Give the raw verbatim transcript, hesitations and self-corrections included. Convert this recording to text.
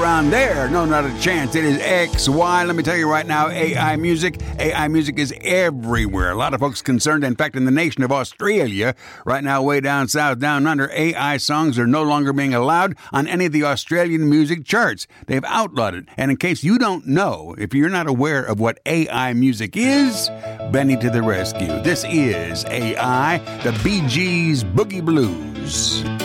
around there. No, not a chance. It is X Y. Let me tell you right now, A I music, A I music is everywhere. A lot of folks concerned. In fact, in the nation of Australia, right now, way down south, down under, A I songs are no longer being allowed on any of the Australian music charts. They've outlawed it. And in case you don't know, if you're not aware of what A I music is, Benny to the rescue. This is A I, the Bee Gees Boogie Blues.